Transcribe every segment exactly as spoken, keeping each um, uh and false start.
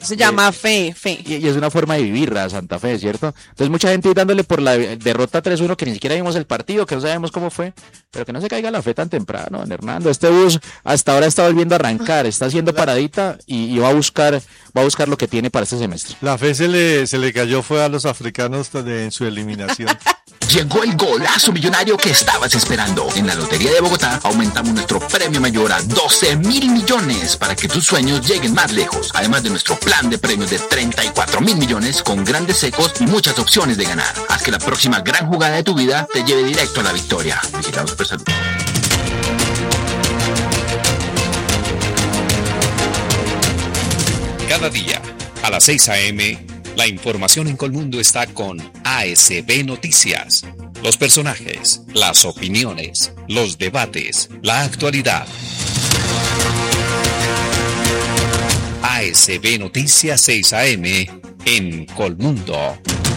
Se llama fe, fe. Y, y es una forma de vivir a Santa Fe, ¿cierto? Entonces mucha gente dándole por la derrota tres uno, que ni siquiera vimos el partido, que no sabemos cómo fue, pero que no se caiga la fe tan temprano, don Hernando. Este bus hasta ahora está volviendo a arrancar, está haciendo paradita y, y va a buscar va a buscar lo que tiene para este semestre. La fe se le, se le cayó fue a los africanos de, en su eliminación. Llegó el golazo millonario que estabas esperando. En la Lotería de Bogotá aumentamos nuestro premio mayor a doce mil millones para que tus sueños lleguen más lejos. Además de nuestro plan de premios de treinta y cuatro mil millones con grandes secos y muchas opciones de ganar. Haz que la próxima gran jugada de tu vida te lleve directo a la victoria. Visita Supersalud. Cada día, a las seis a eme, la información en Colmundo está con A S B Noticias. Los personajes, las opiniones, los debates, la actualidad. A S B Noticias seis a eme en Colmundo.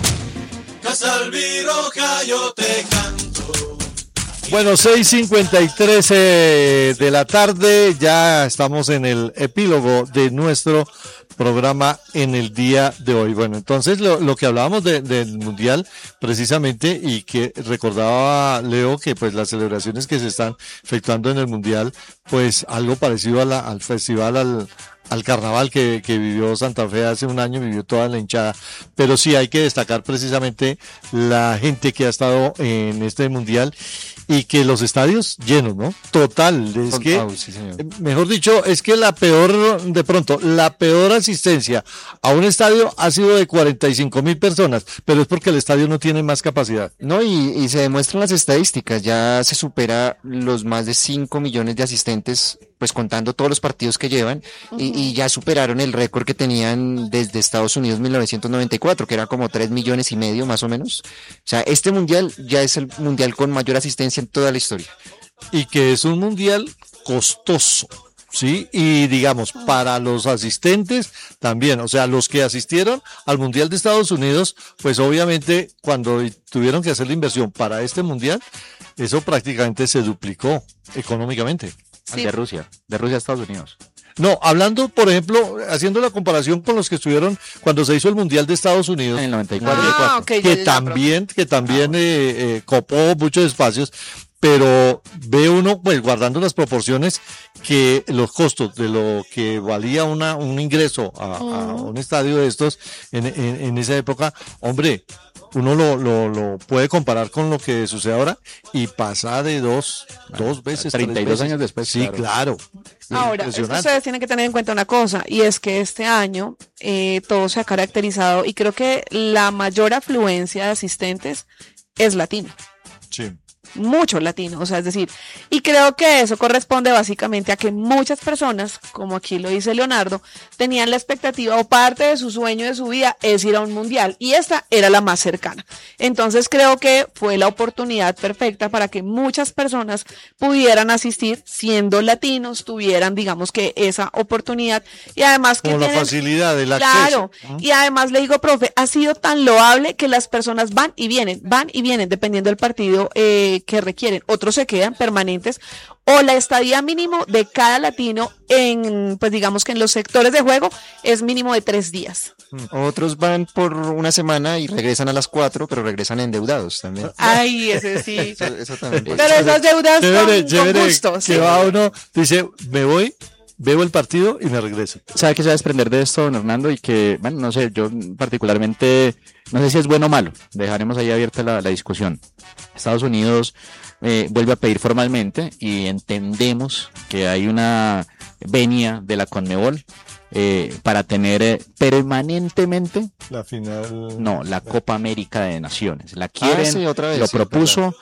Casalviroja, yo te canto. Bueno, seis cincuenta y tres eh, de la tarde, ya estamos en el epílogo de nuestro programa en el día de hoy. Bueno, entonces lo, lo que hablábamos de, del Mundial precisamente, y que recordaba Leo que pues las celebraciones que se están efectuando en el Mundial, pues algo parecido a la, al festival, al, al carnaval que, que vivió Santa Fe hace un año, vivió toda la hinchada, pero sí hay que destacar precisamente la gente que ha estado en este Mundial y que los estadios llenos, ¿no? Total, es que, oh, sí, mejor dicho, es que la peor, de pronto, la peor asistencia a un estadio ha sido de cuarenta y cinco mil personas, pero es porque el estadio no tiene más capacidad. No, y, y se demuestran las estadísticas, ya se supera los más de cinco millones de asistentes, pues contando todos los partidos que llevan, uh-huh. y, y ya superaron el récord que tenían desde Estados Unidos mil novecientos noventa y cuatro, que era como tres millones y medio más o menos. O sea, este mundial ya es el mundial con mayor asistencia en toda la historia. Y que es un mundial costoso, ¿sí? Y digamos, para los asistentes también, o sea, los que asistieron al Mundial de Estados Unidos, pues obviamente cuando tuvieron que hacer la inversión para este mundial, eso prácticamente se duplicó económicamente. Sí. De Rusia, de Rusia a Estados Unidos. No, hablando, por ejemplo, haciendo la comparación con los que estuvieron cuando se hizo el Mundial de Estados Unidos. En el noventa y cuatro. Ah, okay, que, ya, ya, también, pero... que también, eh, eh, copó muchos espacios, pero ve uno, pues, guardando las proporciones, que los costos de lo que valía una un ingreso a, uh-huh. a un estadio de estos en, en, en esa época, hombre, uno lo, lo, lo puede comparar con lo que sucede ahora y pasa de dos, dos veces. treinta y dos años después. Sí, claro. claro. Ahora, ustedes tienen que tener en cuenta una cosa, y es que este año eh, todo se ha caracterizado, y creo que la mayor afluencia de asistentes es latino. Sí. Mucho latino, o sea, es decir, y creo que eso corresponde básicamente a que muchas personas, como aquí lo dice Leonardo, tenían la expectativa, o parte de su sueño de su vida es ir a un mundial, y esta era la más cercana. Entonces creo que fue la oportunidad perfecta para que muchas personas pudieran asistir siendo latinos, tuvieran, digamos, que esa oportunidad, y además que como la tienen, facilidad del claro, acceso. Y además le digo, profe, ha sido tan loable que las personas van y vienen, van y vienen, dependiendo del partido eh, que requieren. Otros se quedan permanentes, o la estadía mínimo de cada latino en, pues digamos que en los sectores de juego es mínimo de tres días. Otros van por una semana y regresan a las cuatro, pero regresan endeudados también. Ay, ese sí. Eso, eso también. Pero esas deudas chévere, con, chévere, con gusto. que Sí. va uno, dice, me voy, veo el partido y me regreso. ¿Sabe qué se va a desprender de esto, don Hernando? Y que, bueno, no sé, yo particularmente, no sé si es bueno o malo, dejaremos ahí abierta la, la discusión. Estados Unidos eh, vuelve a pedir formalmente, y entendemos que hay una venia de la CONMEBOL eh, para tener eh, permanentemente la final, no, la Copa América de Naciones, la quieren, ah, sí, otra vez, lo sí, propuso,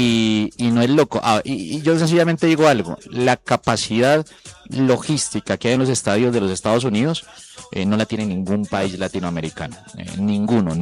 y, y no es loco. Ah, y, y yo sencillamente digo algo, la capacidad logística que hay en los estadios de los Estados Unidos eh, no la tiene ningún país latinoamericano, eh, ninguno, ni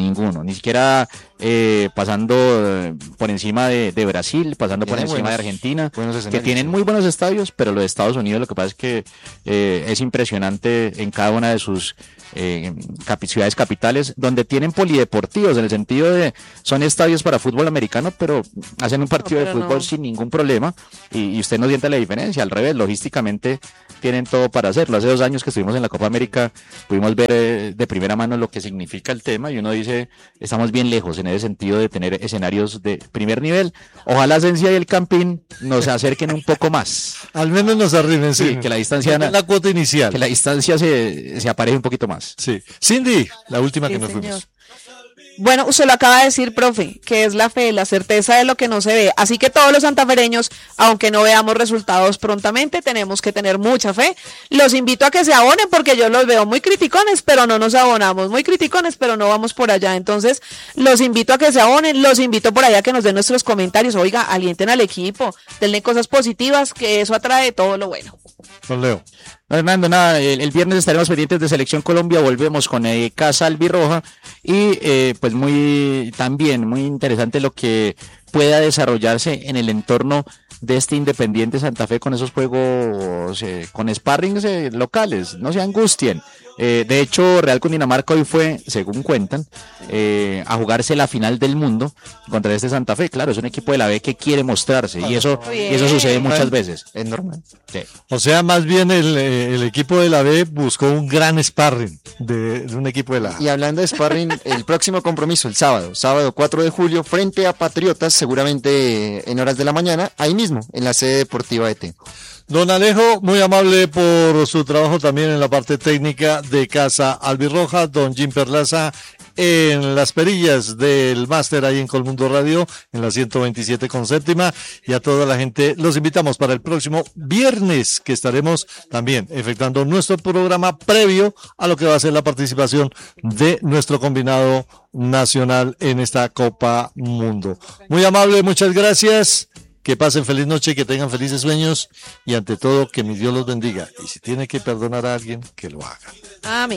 ninguno, ni siquiera eh, pasando eh, por encima de, de Brasil, pasando por Tiene encima buenos- de Argentina, buenos que escenarios, tienen sí. muy buenos estadios, pero los de Estados Unidos lo que pasa es que eh, es impresionante en cada una de sus eh, capi- ciudades capitales, donde tienen polideportivos, en el sentido de, son estadios para fútbol americano, pero hacen un partido No, de pero fútbol no. sin ningún problema, y, y usted no siente la diferencia, al revés, logísticamente tienen todo para hacerlo. Hace dos años que estuvimos en la Copa América, pudimos ver eh, de primera mano lo que significa el tema, y uno dice, estamos bien lejos en ese sentido de tener escenarios de primer nivel. Ojalá Sencia y el Campín nos acerquen un poco más, Al menos nos arriben, sí. Sí, que la distancia- La cuota inicial. que la distancia se, se apareje un poquito más. Sí. Cindy, la última Sí, que nos señor. fuimos. Bueno, usted lo acaba de decir, profe, que es la fe, la certeza de lo que no se ve. Así que todos los santafereños, aunque no veamos resultados prontamente, tenemos que tener mucha fe. Los invito a que se abonen porque yo los veo muy criticones, pero no nos abonamos. Muy criticones, pero no vamos por allá. Entonces, los invito a que se abonen, los invito por allá a que nos den nuestros comentarios. Oiga, alienten al equipo, denle cosas positivas, que eso atrae todo lo bueno. Don Leo. No, Hernando, nada, el, el viernes estaremos pendientes de Selección Colombia, volvemos con eh, Casa Albirroja y eh, pues muy también muy interesante lo que pueda desarrollarse en el entorno de este Independiente Santa Fe con esos juegos, eh, con sparrings eh, locales, no se angustien. Eh, de hecho, Real Cundinamarca hoy fue, según cuentan, eh, a jugarse la final del mundo contra este Santa Fe. Claro, es un equipo de la B que quiere mostrarse y eso, y eso sucede muchas veces. Es normal. Sí. O sea, más bien el, eh, el equipo de la B buscó un gran sparring de, de un equipo de la A. Y hablando de sparring, el próximo compromiso, el sábado, sábado cuatro de julio, frente a Patriotas, seguramente en horas de la mañana, ahí mismo, en la sede deportiva de T. Don Alejo, muy amable por su trabajo también en la parte técnica de Casa Albirroja. Don Jim Perlaza en las perillas del máster ahí en Colmundo Radio, en la ciento veintisiete con séptima. Y a toda la gente los invitamos para el próximo viernes, que estaremos también efectuando nuestro programa previo a lo que va a ser la participación de nuestro combinado nacional en esta Copa Mundo. Muy amable, muchas gracias. Que pasen feliz noche, que tengan felices sueños y ante todo que mi Dios los bendiga. Y si tiene que perdonar a alguien, que lo haga. Amén.